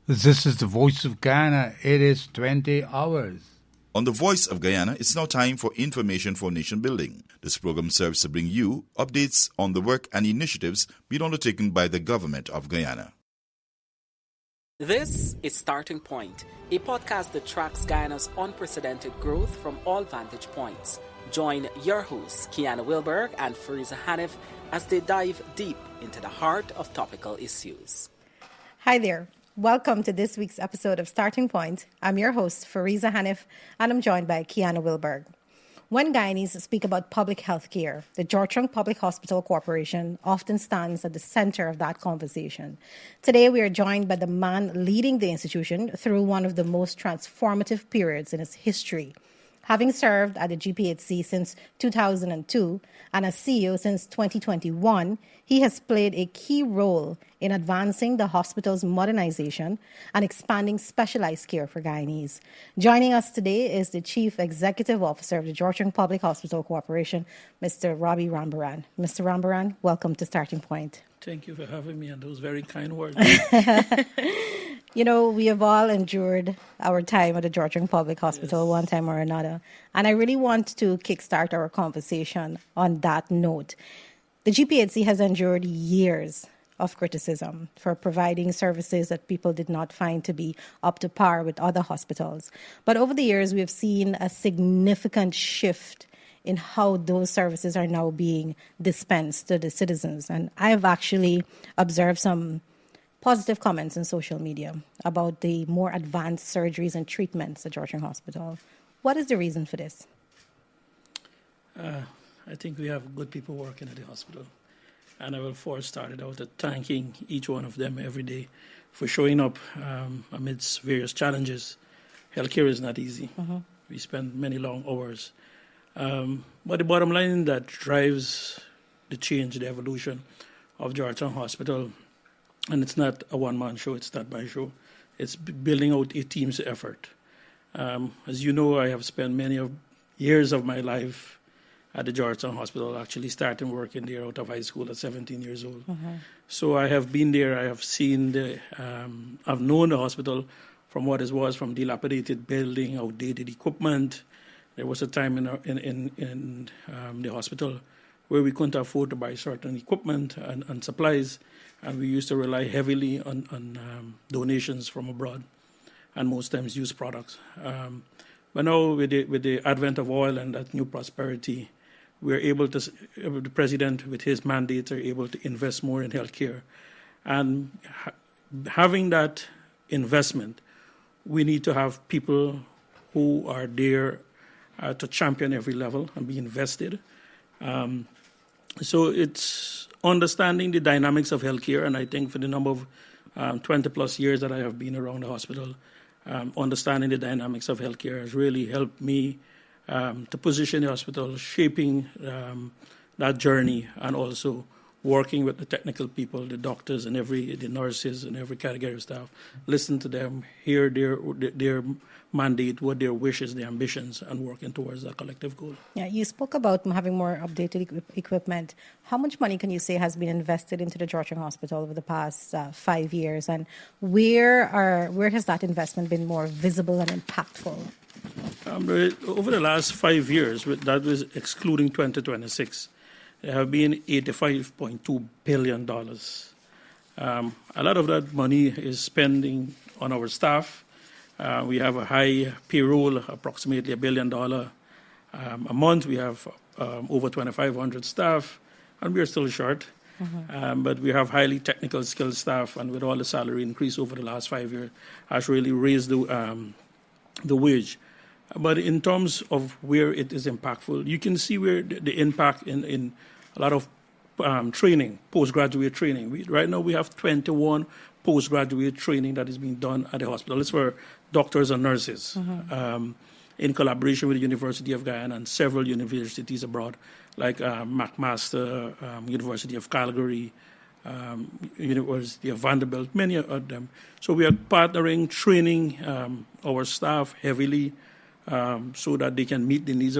This is the Voice of Guyana. It is 20 hours. On the Voice of Guyana, it's now time for Information for Nation Building. This program serves to bring you updates on the work and initiatives being undertaken by the government of Guyana. This is Starting Point, a podcast that tracks Guyana's unprecedented growth from all vantage points. Join your hosts, Kiana Wilberg and Fariza Hanif, as they dive deep into the heart of topical issues. Hi there. Welcome to this week's episode of Starting Point. I'm your host, Fariza Hanif, and I'm joined by Kiana Wilberg. When Guyanese speak about public health care, the Georgetown Public Hospital Corporation often stands at the center of that conversation. Today, we are joined by the man leading the institution through one of the most transformative periods in its history. Having served at the GPHC since 2002 and as CEO since 2021, he has played a key role in advancing the hospital's modernization and expanding specialized care for Guyanese. Joining us today is the Chief Executive Officer of the Georgetown Public Hospital Corporation, Mr. Robbie Rambaran. Mr. Rambaran, welcome to Starting Point. Thank you for having me and those very kind words. You know, we have all endured our time at the Georgetown Public Hospital one time or another. And I really want to kickstart our conversation on that note. The GPHC has endured years of criticism for providing services that people did not find to be up to par with other hospitals. But over the years, we have seen a significant shift in how those services are now being dispensed to the citizens. And I have actually observed some positive comments on social media about the more advanced surgeries and treatments at Georgetown Hospital. What is the reason for this? I think we have good people working at the hospital. And I will first start out at thanking each one of them every day for showing up amidst various challenges. Healthcare is not easy. We spend many long hours. But the bottom line that drives the change, the evolution of Georgetown Hospital, and it's not a one-man show, it's not my show. It's building out a team's effort. As you know, I have spent many years of my life at the Georgetown Hospital, actually starting working there out of high school at 17 years old. So I have been there, I have seen I've known the hospital from what it was, from dilapidated building, outdated equipment. There was a time in the hospital where we couldn't afford to buy certain equipment and supplies, and we used to rely heavily on donations from abroad and most times used products. But now with the advent of oil and that new prosperity, we're able to, the president with his mandates are able to invest more in healthcare. And having that investment, we need to have people who are there to champion every level and be invested. So it's understanding the dynamics of healthcare, and I think for the number of 20 plus years that I have been around the hospital, understanding the dynamics of healthcare has really helped me to position the hospital, shaping that journey, and also working with the technical people, the doctors and the nurses and every category of staff, listen to them, hear their mandate, what their wishes, their ambitions, and working towards that collective goal. Yeah, you spoke about having more updated equipment. How much money can you say has been invested into the Georgetown Hospital over the past 5 years, and where has that investment been more visible and impactful? Over the last 5 years, that was excluding 2026, there have been $85.2 billion. A lot of that money is spending on our staff. We have a high payroll, approximately $1 billion a month. We have over 2,500 staff, and we are still short. But we have highly technical skilled staff, and with all the salary increase over the last 5 years, has really raised the wage. But in terms of where it is impactful, you can see where the impact in a lot of training, postgraduate training. Right now we have 21 postgraduate training that is being done at the hospital. It's for doctors and nurses in collaboration with the University of Guyana and several universities abroad, like McMaster, University of Calgary, University of Vanderbilt, many of them. So we are partnering, training our staff heavily so that they can meet the needs